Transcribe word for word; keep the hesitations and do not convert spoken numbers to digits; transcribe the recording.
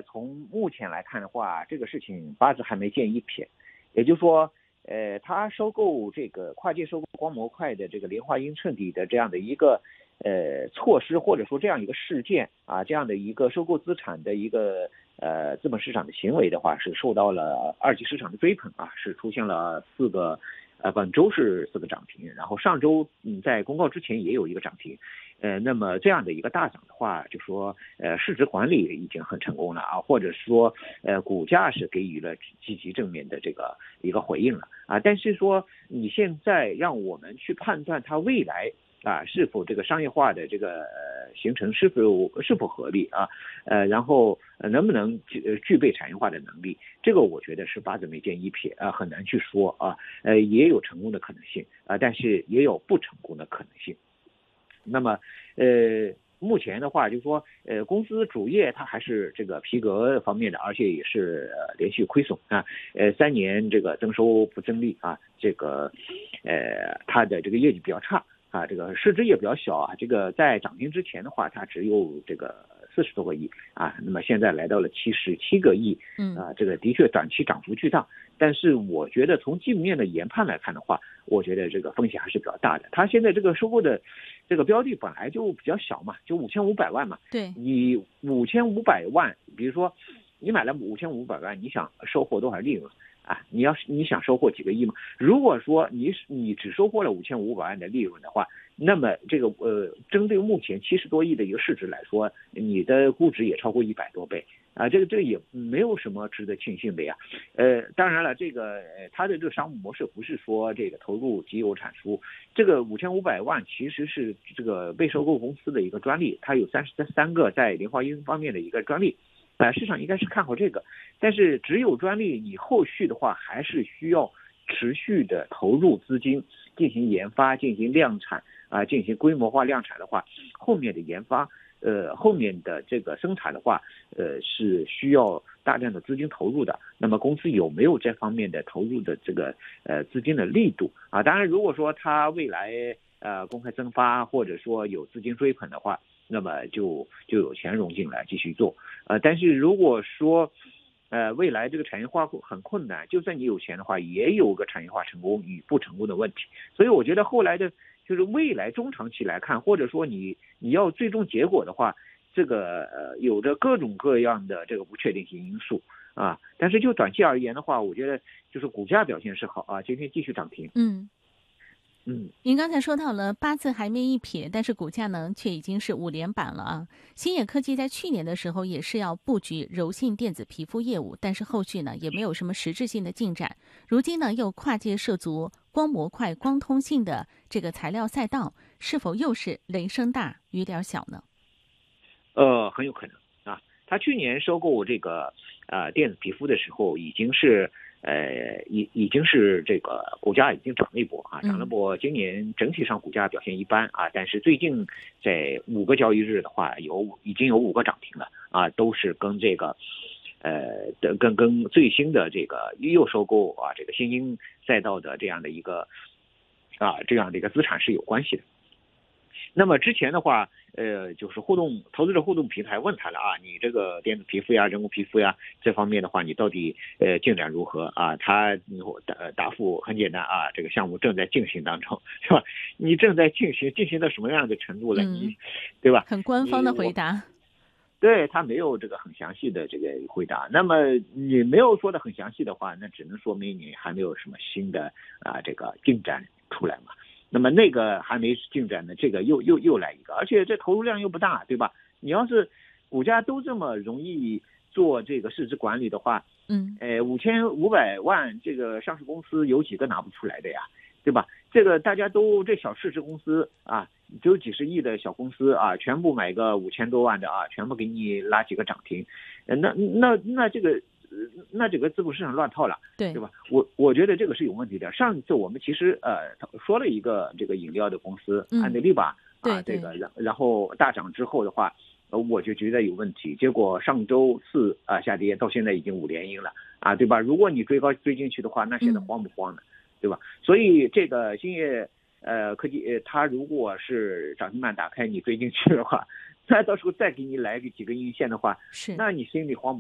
得从目前来看的话，这个事情八字还没见一撇，也就是说，呃，他收购这个跨界收购光模块的这个联华英彻底的这样的一个呃措施，或者说这样一个事件啊，这样的一个收购资产的一个呃资本市场的行为的话，是受到了二级市场的追捧啊，是出现了四个。呃，本周是四个涨停，然后上周嗯在公告之前也有一个涨停，呃，那么这样的一个大涨的话，就说呃市值管理已经很成功了啊，或者说呃股价是给予了积极正面的这个一个回应了啊，但是说你现在让我们去判断它未来啊是否这个商业化的这个呃形成是否是否合理啊，呃，然后能不能具具备产业化的能力，这个我觉得是八字没见一撇啊，很难去说啊，呃，也有成功的可能性啊，但是也有不成功的可能性。那么，呃，目前的话，就是说，呃，公司主业它还是这个皮革方面的，而且也是、呃、连续亏损啊，呃，三年这个增收不增利啊，这个，呃，它的这个业绩比较差。啊，这个市值也比较小啊，这个在涨停之前的话，它只有这个四十多个亿啊，那么现在来到了七十七个亿， 嗯啊，这个的确短期涨幅巨大，但是我觉得从基本面的研判来看的话，我觉得这个风险还是比较大的。它现在这个收购的这个标的本来就比较小嘛，就五千五百万嘛， 对， 你五千五百万，比如说你买了五千五百万，你想收获多少利润？啊，你要是你想收获几个亿吗？如果说你你只收获了五千五百万的利润的话，那么这个呃，针对目前七十多亿的一个市值来说，你的估值也超过一百多倍啊，这个这个也没有什么值得庆幸的呀。呃，当然了，这个呃它的这个商务模式不是说这个投入即有产出，这个五千五百万其实是这个被收购公司的一个专利，它有三十三个在联华英方面的一个专利。呃，市场应该是看好这个，但是只有专利，你后续的话还是需要持续的投入资金进行研发、进行量产啊、进行规模化量产的话，后面的研发，呃，后面的这个生产的话，呃，是需要大量的资金投入的。那么公司有没有这方面的投入的这个呃资金的力度啊？当然，如果说它未来呃公开增发，或者说有资金追捧的话，那么就就有钱融进来继续做，呃，但是如果说，呃，未来这个产业化很困难，就算你有钱的话，也有个产业化成功与不成功的问题。所以我觉得后来的，就是未来中长期来看，或者说你你要最终结果的话，这个呃有着各种各样的这个不确定性因素啊。但是就短期而言的话，我觉得就是股价表现是好啊，今天继续涨停。 嗯。 嗯， 您刚才说到了八字还没一撇，但是股价呢却已经是五连板了啊！星野科技在去年的时候也是要布局柔性电子皮肤业务，但是后续呢也没有什么实质性的进展。如今呢又跨界涉足光模块、光通信的这个材料赛道，是否又是雷声大雨点小呢？ 呃，很有可能啊。他去年收购这个呃电子皮肤的时候，已经是。呃，已已经是这个股价已经涨了一波啊，涨了波。今年整体上股价表现一般啊，但是最近在五个交易日的话，有已经有五个涨停了啊，都是跟这个呃的跟跟最新的这个又收购啊这个新兴赛道的这样的一个啊这样的一个资产是有关系的。那么之前的话，呃，就是互动投资者互动平台问他了啊，你这个电子皮肤呀、人工皮肤呀这方面的话，你到底呃进展如何啊？他答答复很简单啊，这个项目正在进行当中，是吧？你正在进行，进行到什么样的程度了？你，对吧？ 很官方的回答。 对，他没有这个很详细的这个回答。那么你没有说的很详细的话，那只能说明你还没有什么新的啊这个进展出来嘛。那么那个还没进展呢，这个又又又来一个，而且这投入量又不大，对吧？你要是股价都这么容易做这个市值管理的话， 嗯， 呃，五千五百万这个上市公司有几个拿不出来的呀，对吧？这个大家都这小市值公司啊，只有几十亿的小公司啊，全部买个五千多万的啊，全部给你拉几个涨停，呃，那那那这个。那这个资本市场乱套了， 对对吧？我我觉得这个是有问题的。上一次我们其实呃说了一个这个饮料的公司安德利吧，啊，这个然然后大涨之后的话，呃我就觉得有问题。结果上周四啊下跌，到现在已经五连阴了啊，对吧？如果你追高追进去的话，那现在慌不慌呢？对吧？所以这个兴业呃科技，呃它如果是涨停板打开你追进去的话，那到时候再给你来个几个阴线的话， 是， 那你心里慌不？